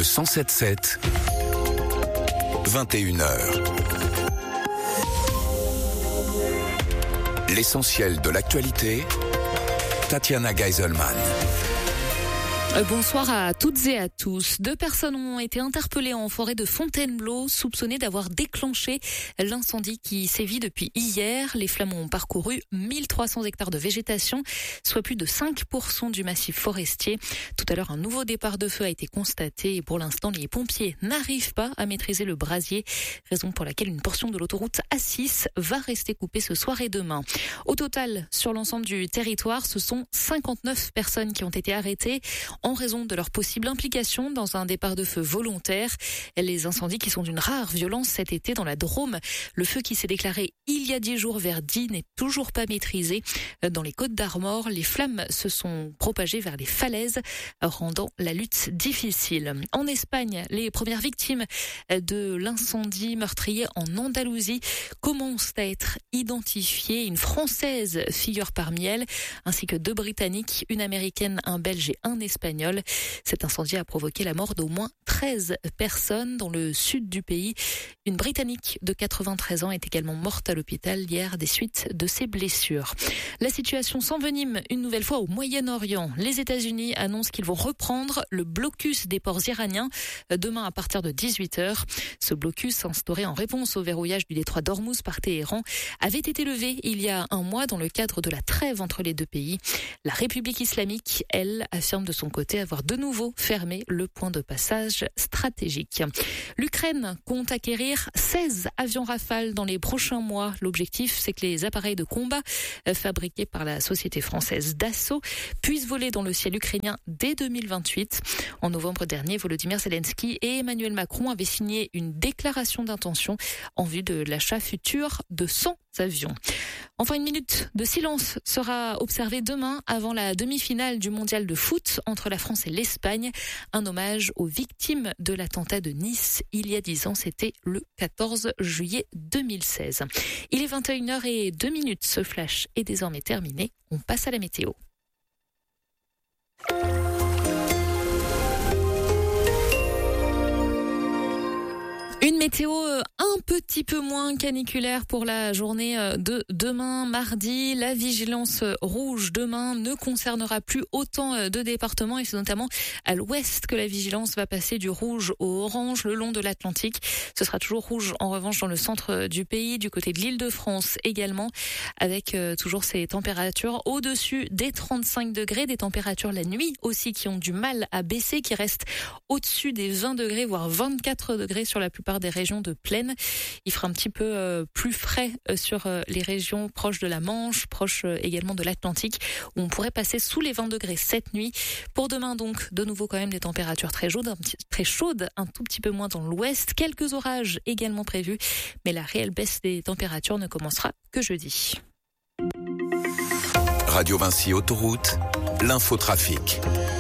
107.7, 21h. L'essentiel de l'actualité, Tatiana Geiselman. Bonsoir à toutes et à tous. 2 personnes ont été interpellées en forêt de Fontainebleau, soupçonnées d'avoir déclenché l'incendie qui sévit depuis hier. Les flammes ont parcouru 1300 hectares de végétation, soit plus de 5% du massif forestier. Tout à l'heure, un nouveau départ de feu a été constaté et pour l'instant, les pompiers n'arrivent pas à maîtriser le brasier, raison pour laquelle une portion de l'autoroute A6 va rester coupée ce soir et demain. Au total, sur l'ensemble du territoire, ce sont 59 personnes qui ont été arrêtées en raison de leur possible implication dans un départ de feu volontaire. Les incendies qui sont d'une rare violence cet été dans la Drôme. Le feu qui s'est déclaré il y a 10 jours vers Die n'est toujours pas maîtrisé. Dans les Côtes d'Armor, les flammes se sont propagées vers les falaises, rendant la lutte difficile. En Espagne, les premières victimes de l'incendie meurtrier en Andalousie commencent à être identifiées. Une Française figure parmi elles, ainsi que 2 Britanniques, une Américaine, un Belge et un Espagnol. Cet incendie a provoqué la mort d'au moins 13 personnes dans le sud du pays. Une Britannique de 93 ans est également morte à l'hôpital hier des suites de ses blessures. La situation s'envenime une nouvelle fois au Moyen-Orient. Les États-Unis annoncent qu'ils vont reprendre le blocus des ports iraniens demain à partir de 18h. Ce blocus, instauré en réponse au verrouillage du détroit d'Ormuz par Téhéran, avait été levé il y a un mois dans le cadre de la trêve entre les 2 pays. La République islamique, elle, affirme de son côté avoir de nouveau fermé le point de passage stratégique. L'Ukraine compte acquérir 16 avions Rafale dans les prochains mois. L'objectif, c'est que les appareils de combat fabriqués par la société française Dassault puissent voler dans le ciel ukrainien dès 2028. En novembre dernier, Volodymyr Zelensky et Emmanuel Macron avaient signé une déclaration d'intention en vue de l'achat futur de 100 avions. Enfin, une minute de silence sera observée demain avant la demi-finale du mondial de foot entre la France et l'Espagne. Un hommage aux victimes de l'attentat de Nice il y a 10 ans. C'était le 14 juillet 2016. Il est 21h02. Ce flash est désormais terminé. On passe à la météo. Une météo un petit peu moins caniculaire pour la journée de demain, mardi. La vigilance rouge demain ne concernera plus autant de départements et c'est notamment à l'ouest que la vigilance va passer du rouge au orange le long de l'Atlantique. Ce sera toujours rouge en revanche dans le centre du pays, du côté de l'Île-de-France également, avec toujours ces températures au-dessus des 35 degrés, des températures la nuit aussi qui ont du mal à baisser, qui restent au-dessus des 20 degrés, voire 24 degrés sur la plupart des régions de plaine. Il fera un petit peu plus frais sur les régions proches de la Manche, proches également de l'Atlantique, où on pourrait passer sous les 20 degrés cette nuit. Pour demain donc, de nouveau quand même des températures très chaudes, un tout petit peu moins dans l'ouest. Quelques orages également prévus, mais la réelle baisse des températures ne commencera que jeudi. Radio Vinci Autoroute, l'infotrafic.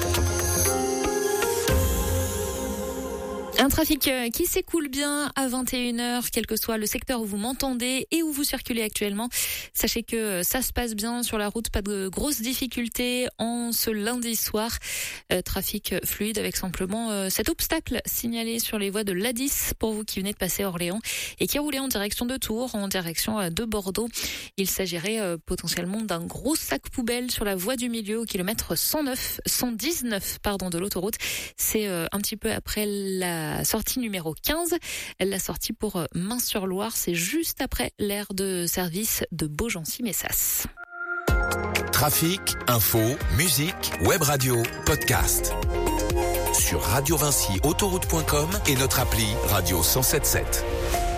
Un trafic qui s'écoule bien à 21h, quel que soit le secteur où vous m'entendez et où vous circulez actuellement. Sachez que ça se passe bien sur la route, pas de grosses difficultés en ce lundi soir. Trafic fluide avec simplement cet obstacle signalé sur les voies de l'A10 pour vous qui venez de passer Orléans et qui roulez en direction de Tours, en direction de Bordeaux. Il s'agirait potentiellement d'un gros sac poubelle sur la voie du milieu au kilomètre 119 de l'autoroute. C'est un petit peu après la sortie numéro 15, la sortie pour Main-sur-Loire, c'est juste après l'aire de service de Beaugency-Messas. Trafic, info, musique, web radio, podcast. Sur radiovinciautoroute.com et notre appli Radio 107.7.